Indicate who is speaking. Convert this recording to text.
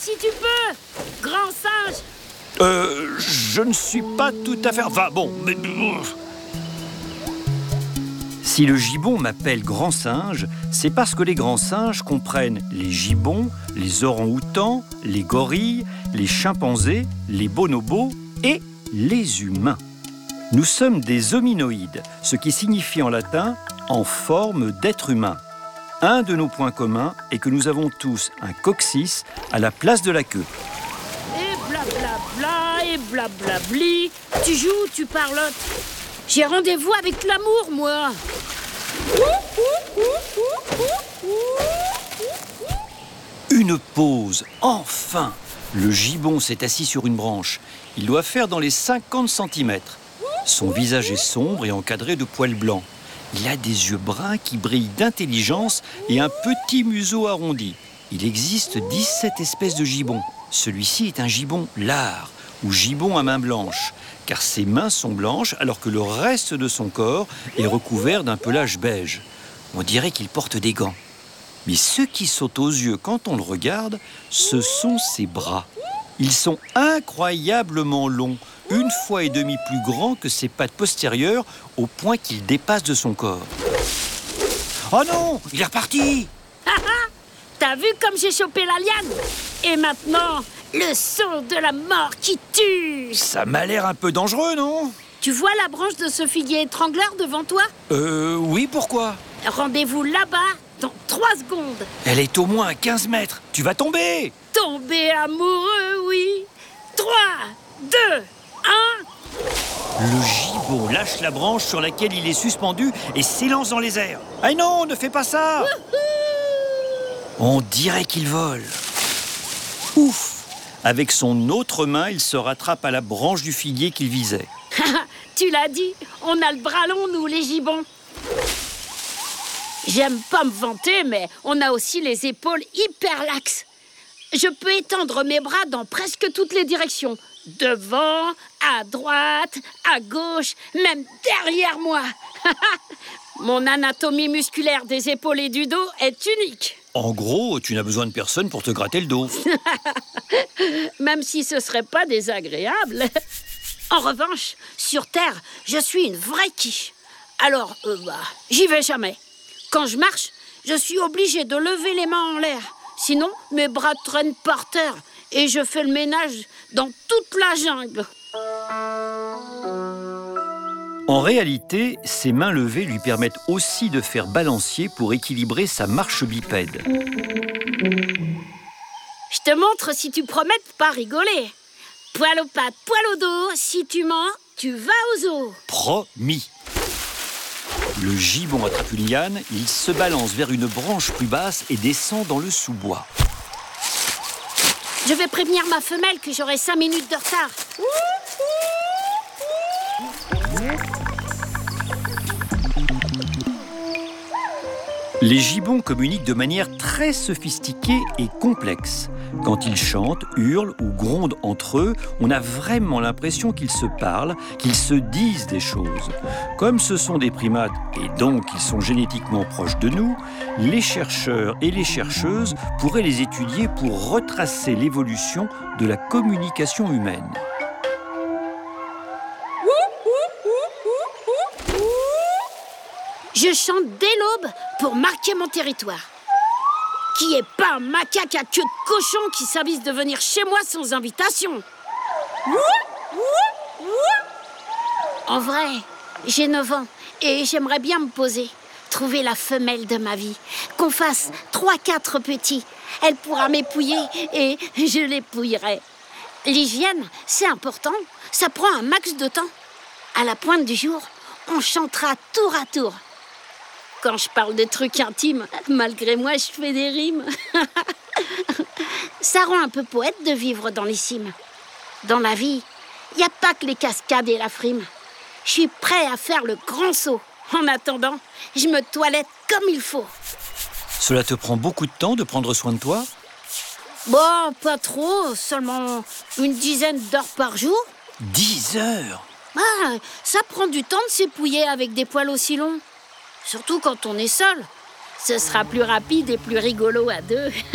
Speaker 1: si tu peux, grand singe.
Speaker 2: Je ne suis pas tout à fait... Enfin, bon... mais... Si le gibbon m'appelle grand singe, c'est parce que les grands singes comprennent les gibbons, les orang-outans, les gorilles, les chimpanzés, les bonobos et les humains. Nous sommes des hominoïdes, ce qui signifie en latin « en forme d'être humain ». Un de nos points communs est que nous avons tous un coccyx à la place de la queue.
Speaker 1: Et blablabla, et blablabli. Tu joues ou tu parlotes? J'ai rendez-vous avec l'amour, moi.
Speaker 2: Une pause, enfin! Le gibbon s'est assis sur une branche. Il doit faire dans les 50 cm. Son visage est sombre et encadré de poils blancs. Il a des yeux bruns qui brillent d'intelligence et un petit museau arrondi. Il existe 17 espèces de gibbons. Celui-ci est un gibbon lard ou gibbon à main blanche, car ses mains sont blanches alors que le reste de son corps est recouvert d'un pelage beige. On dirait qu'il porte des gants. Mais ce qui saute aux yeux quand on le regarde, ce sont ses bras. Ils sont incroyablement longs, 1,5 fois plus grands que ses pattes postérieures, au point qu'ils dépassent de son corps. Oh non, il est reparti!
Speaker 1: T'as vu comme j'ai chopé la liane? Et maintenant, le son de la mort qui tue.
Speaker 2: Ça m'a l'air un peu dangereux, non?
Speaker 1: Tu vois la branche de ce figuier étrangleur devant toi?
Speaker 2: Oui, pourquoi?
Speaker 1: Rendez-vous là-bas dans 3 secondes.
Speaker 2: Elle est au moins à 15 mètres. Tu vas tomber!
Speaker 1: Tomber amoureux, oui. 3, 2, 1.
Speaker 2: Le gibbon lâche la branche sur laquelle il est suspendu et s'élance dans les airs. Ah non, ne fais pas ça! On dirait qu'il vole. Ouf! Avec son autre main, il se rattrape à la branche du figuier qu'il visait.
Speaker 1: Tu l'as dit, on a le bras long, nous, les gibbons. J'aime pas me vanter, mais on a aussi les épaules hyper laxes. Je peux étendre mes bras dans presque toutes les directions. Devant, à droite, à gauche, même derrière moi. Mon anatomie musculaire des épaules et du dos est unique.
Speaker 2: En gros, tu n'as besoin de personne pour te gratter le dos.
Speaker 1: Même si ce serait pas désagréable. En revanche, sur Terre, je suis une vraie quiche. Alors, j'y vais jamais. Quand je marche, je suis obligée de lever les mains en l'air. Sinon, mes bras traînent par terre et je fais le ménage dans toute la jungle.
Speaker 2: En réalité, ses mains levées lui permettent aussi de faire balancier pour équilibrer sa marche bipède.
Speaker 1: Je te montre si tu promets de pas rigoler. Poil aux pattes, poil au dos, si tu mens, tu vas au zoo.
Speaker 2: Promis. Le gibbon attrape une liane, il se balance vers une branche plus basse et descend dans le sous-bois.
Speaker 1: Je vais prévenir ma femelle que j'aurai 5 minutes de retard.
Speaker 2: Les gibbons communiquent de manière très sophistiquée et complexe. Quand ils chantent, hurlent ou grondent entre eux, on a vraiment l'impression qu'ils se parlent, qu'ils se disent des choses. Comme ce sont des primates et donc qu'ils sont génétiquement proches de nous, les chercheurs et les chercheuses pourraient les étudier pour retracer l'évolution de la communication humaine.
Speaker 1: Je chante dès l'aube pour marquer mon territoire. Qui est pas un macaque à queue de cochon qui s'avise de venir chez moi sans invitation. En vrai, j'ai 9 ans et j'aimerais bien me poser, trouver la femelle de ma vie, qu'on fasse 3-4 petits. Elle pourra m'épouiller et je l'épouillerai. L'hygiène, c'est important, ça prend un max de temps. À la pointe du jour, on chantera tour à tour. Quand je parle de trucs intimes, malgré moi, je fais des rimes. Ça rend un peu poète de vivre dans les cimes. Dans la vie, il n'y a pas que les cascades et la frime. Je suis prêt à faire le grand saut. En attendant, je me toilette comme il faut.
Speaker 2: Cela te prend beaucoup de temps de prendre soin de toi?
Speaker 1: Bon, pas trop, seulement une dizaine d'heures par jour.
Speaker 2: 10 heures?
Speaker 1: Ah, ça prend du temps de s'épouiller avec des poils aussi longs. Surtout quand on est seul. Ce sera plus rapide et plus rigolo à 2.